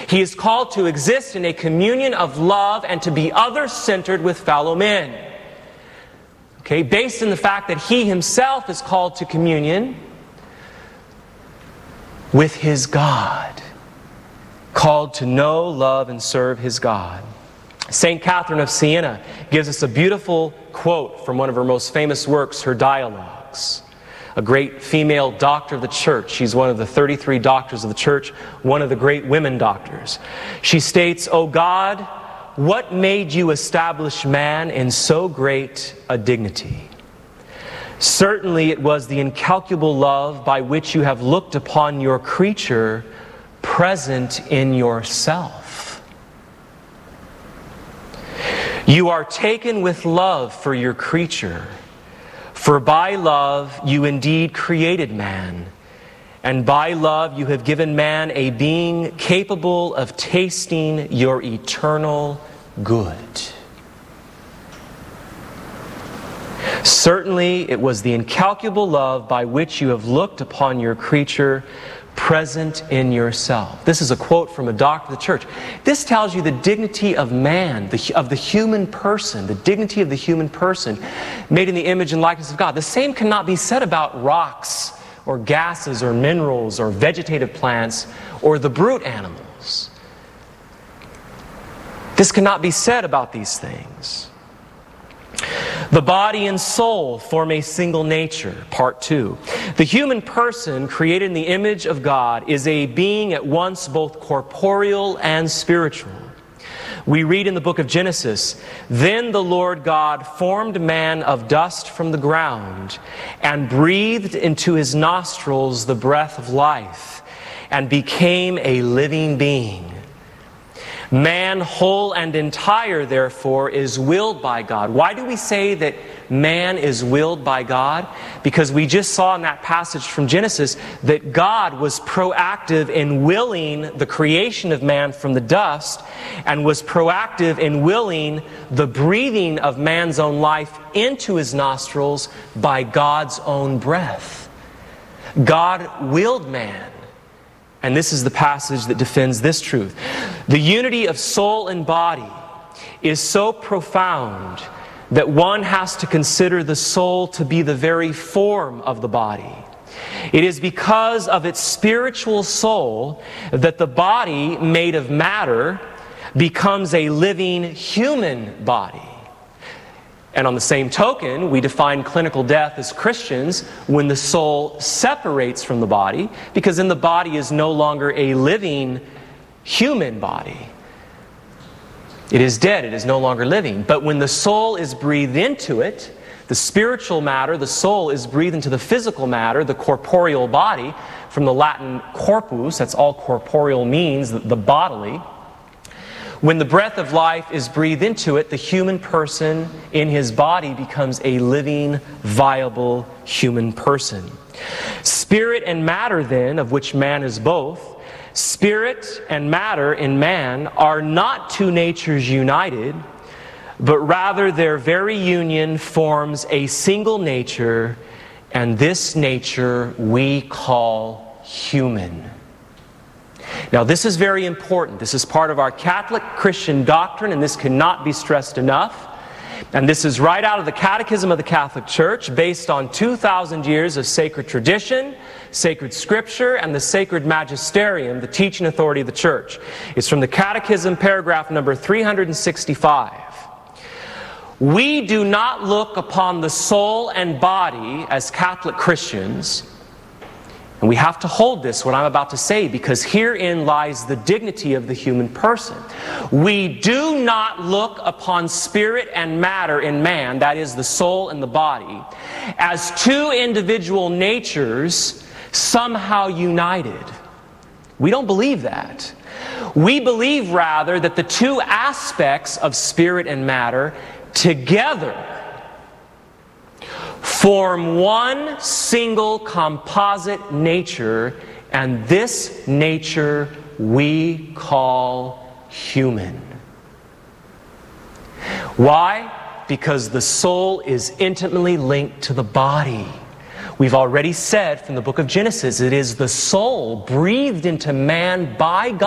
He is called to exist in a communion of love and to be other-centered with fellow men. Okay, based on the fact that he himself is called to communion with his God, called to know, love, and serve his God. St. Catherine of Siena gives us a beautiful quote from one of her most famous works, her Dialogues. A great female doctor of the church. She's one of the 33 doctors of the church, one of the great women doctors. She states, "O God, what made you establish man in so great a dignity? Certainly it was the incalculable love by which you have looked upon your creature present in yourself. You are taken with love for your creature, for by love you indeed created man, and by love you have given man a being capable of tasting your eternal good. Certainly it was the incalculable love by which you have looked upon your creature present in yourself." This is a quote from a doctor of the church. This tells you the dignity of man, of the human person, the dignity of the human person made in the image and likeness of God. The same cannot be said about rocks or gases or minerals or vegetative plants or the brute animals. This cannot be said about these things. The body and soul form a single nature, part 2. The human person, created in the image of God, is a being at once both corporeal and spiritual. We read in the book of Genesis, "Then the Lord God formed man of dust from the ground, and breathed into his nostrils the breath of life, and became a living being. Man, whole and entire, therefore, is willed by God." Why do we say that man is willed by God? Because we just saw in that passage from Genesis that God was proactive in willing the creation of man from the dust, and was proactive in willing the breathing of man's own life into his nostrils by God's own breath. God willed man. And this is the passage that defends this truth. The unity of soul and body is so profound that one has to consider the soul to be the very form of the body. It is because of its spiritual soul that the body, made of matter, becomes a living human body. And on the same token, we define clinical death as Christians when the soul separates from the body, because then the body is no longer a living human body. It is dead, it is no longer living. But when the soul is breathed into it, the spiritual matter, the soul, is breathed into the physical matter, the corporeal body, from the Latin corpus, that's all corporeal means, the bodily. When the breath of life is breathed into it, the human person in his body becomes a living, viable human person. Spirit and matter, then, of which man is both, spirit and matter in man are not two natures united, but rather their very union forms a single nature, and this nature we call human. Now, this is very important. This is part of our Catholic Christian doctrine, and this cannot be stressed enough. And this is right out of the Catechism of the Catholic Church, based on 2,000 years of sacred tradition, sacred scripture, and the sacred magisterium, the teaching authority of the Church. It's from the Catechism, paragraph number 365. We do not look upon the soul and body as Catholic Christians. And we have to hold this, what I'm about to say, because herein lies the dignity of the human person. We do not look upon spirit and matter in man, that is the soul and the body, as two individual natures somehow united. We don't believe that. We believe rather that the two aspects of spirit and matter together form one single composite nature, and this nature we call human. Why? Because the soul is intimately linked to the body. We've already said from the book of Genesis, it is the soul breathed into man by God